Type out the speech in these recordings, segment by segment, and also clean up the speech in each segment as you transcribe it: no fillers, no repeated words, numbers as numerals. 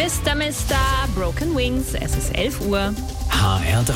Mr. Broken Wings, es ist 11 Uhr. HR3.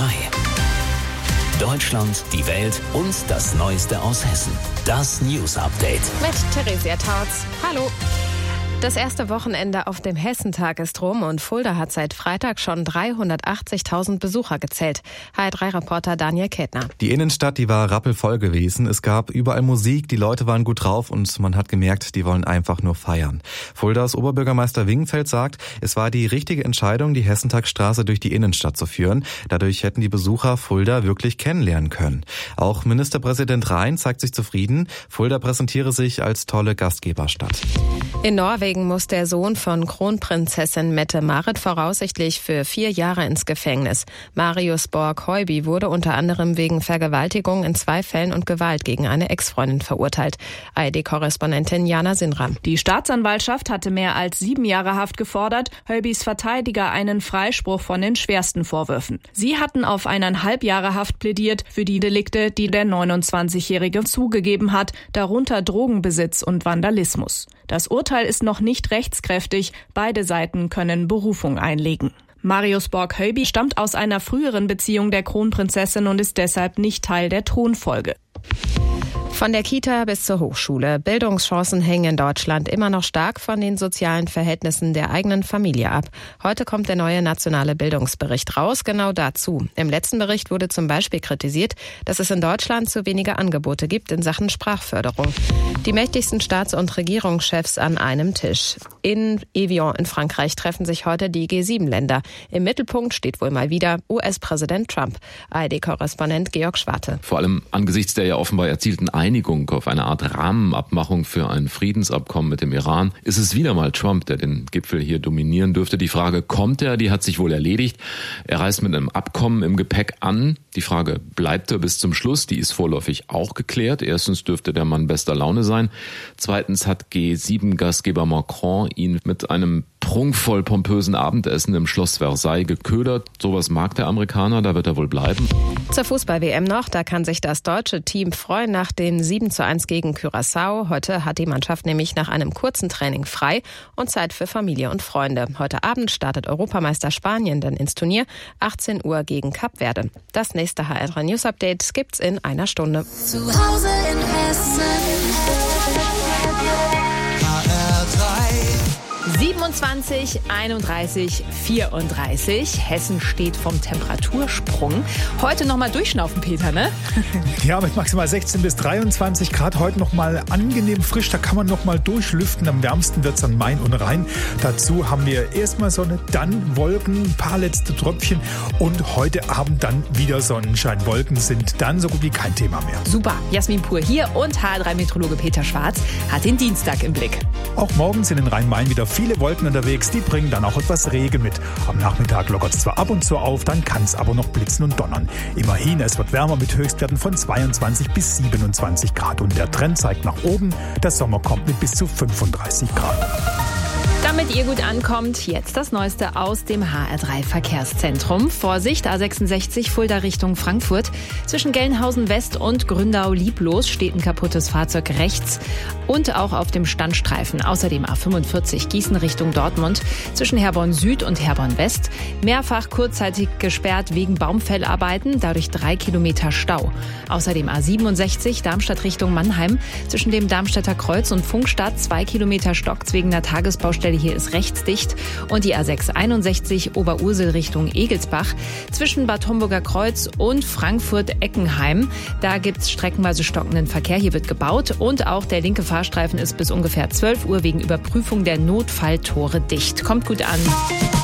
Deutschland, die Welt und das Neueste aus Hessen. Das News Update. Mit Theresia Tautz. Hallo. Das erste Wochenende auf dem Hessentag ist rum und Fulda hat seit Freitag schon 380.000 Besucher gezählt. HR3-Reporter Daniel Kätner. Die Innenstadt, die war rappelvoll gewesen. Es gab überall Musik, die Leute waren gut drauf und man hat gemerkt, die wollen einfach nur feiern. Fuldas Oberbürgermeister Wingenfeld sagt, es war die richtige Entscheidung, die Hessentagsstraße durch die Innenstadt zu führen. Dadurch hätten die Besucher Fulda wirklich kennenlernen können. Auch Ministerpräsident Rhein zeigt sich zufrieden. Fulda präsentiere sich als tolle Gastgeberstadt. In Norwegen muss der Sohn von Kronprinzessin Mette-Marit voraussichtlich für 4 Jahre ins Gefängnis. Marius Borg-Høiby wurde unter anderem wegen Vergewaltigung in 2 Fällen und Gewalt gegen eine Ex-Freundin verurteilt. ARD-Korrespondentin Jana Sinram. Die Staatsanwaltschaft hatte mehr als 7 Jahre Haft gefordert, Høibys Verteidiger einen Freispruch von den schwersten Vorwürfen. Sie hatten auf 1,5 Jahre Haft plädiert für die Delikte, die der 29-Jährige zugegeben hat, darunter Drogenbesitz und Vandalismus. Das Urteil ist noch nicht rechtskräftig, beide Seiten können Berufung einlegen. Marius Borg-Høiby stammt aus einer früheren Beziehung der Kronprinzessin und ist deshalb nicht Teil der Thronfolge. Von der Kita bis zur Hochschule. Bildungschancen hängen in Deutschland immer noch stark von den sozialen Verhältnissen der eigenen Familie ab. Heute kommt der neue nationale Bildungsbericht raus, genau dazu. Im letzten Bericht wurde zum Beispiel kritisiert, dass es in Deutschland zu wenige Angebote gibt in Sachen Sprachförderung. Die mächtigsten Staats- und Regierungschefs an einem Tisch. In Evian in Frankreich treffen sich heute die G7-Länder. Im Mittelpunkt steht wohl mal wieder US-Präsident Trump. ARD-Korrespondent Georg Schwarte. Vor allem angesichts der ja offenbar erzielten Einigung auf eine Art Rahmenabmachung für ein Friedensabkommen mit dem Iran, ist es wieder mal Trump, der den Gipfel hier dominieren dürfte. Die Frage, kommt er, die hat sich wohl erledigt. Er reist mit einem Abkommen im Gepäck an. Die Frage, bleibt er bis zum Schluss, die ist vorläufig auch geklärt. Erstens dürfte der Mann bester Laune sein. Zweitens hat G7-Gastgeber Macron ihn mit einem prunkvoll pompösen Abendessen im Schloss Versailles geködert. Sowas mag der Amerikaner, da wird er wohl bleiben. Zur Fußball-WM noch, da kann sich das deutsche Team freuen nach dem 7:1 gegen Curaçao. Heute hat die Mannschaft nämlich nach einem kurzen Training frei und Zeit für Familie und Freunde. Heute Abend startet Europameister Spanien dann ins Turnier, 18 Uhr gegen Kap Verde. Das nächste HR3 News Update gibt's in einer Stunde. Zu Hause in Hessen. 27, 31, 34. Hessen steht vom Temperatursprung. Heute nochmal durchschnaufen, Peter, ne? Ja, mit maximal 16 bis 23 Grad. Heute nochmal angenehm frisch. Da kann man nochmal durchlüften. Am wärmsten wird es an Main und Rhein. Dazu haben wir erstmal Sonne, dann Wolken, ein paar letzte Tröpfchen. Und heute Abend dann wieder Sonnenschein. Wolken sind dann so gut wie kein Thema mehr. Super. Jasmin Pur hier und HR3-Meteorologe Peter Schwarz hat den Dienstag im Blick. Auch morgen sind in Rhein-Main wieder viele Wolken unterwegs, die bringen dann auch etwas Regen mit. Am Nachmittag lockert es zwar ab und zu auf, dann kann es aber noch blitzen und donnern. Immerhin, es wird wärmer mit Höchstwerten von 22 bis 27 Grad. Und der Trend zeigt nach oben, der Sommer kommt mit bis zu 35 Grad. Damit ihr gut ankommt, jetzt das Neueste aus dem HR3-Verkehrszentrum. Vorsicht, A66 Fulda Richtung Frankfurt. Zwischen Gelnhausen West und Gründau-Lieblos steht ein kaputtes Fahrzeug rechts und auch auf dem Standstreifen. Außerdem A45 Gießen Richtung Dortmund. Zwischen Herborn Süd und Herborn West. Mehrfach kurzzeitig gesperrt wegen Baumfellarbeiten, dadurch 3 Kilometer Stau. Außerdem A67 Darmstadt Richtung Mannheim. Zwischen dem Darmstädter Kreuz und Funkstadt 2 Kilometer Stocks wegen einer Tagesbaustelle. Hier ist rechts dicht. Und die A661 Oberursel Richtung Egelsbach. Zwischen Bad Homburger Kreuz und Frankfurt-Eckenheim. Da gibt es streckenweise stockenden Verkehr. Hier wird gebaut. Und auch der linke Fahrstreifen ist bis ungefähr 12 Uhr wegen Überprüfung der Notfalltore dicht. Kommt gut an.